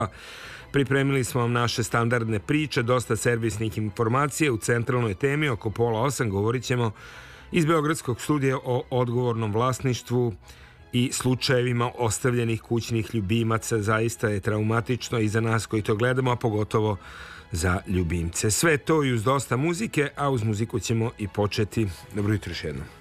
Pripremili smo vam naše standardne priče, dosta servisnih informacija. U centralnoj temi oko 7:30 govorit ćemo iz Beogradskog studija o odgovornom vlasništvu i slučajevima ostavljenih kućnih ljubimaca. Zaista je traumatično i za nas koji to gledamo, a pogotovo za ljubimce. Sve to i uz dosta muzike, a uz muziku ćemo i početi. Dobro jutro još jednom.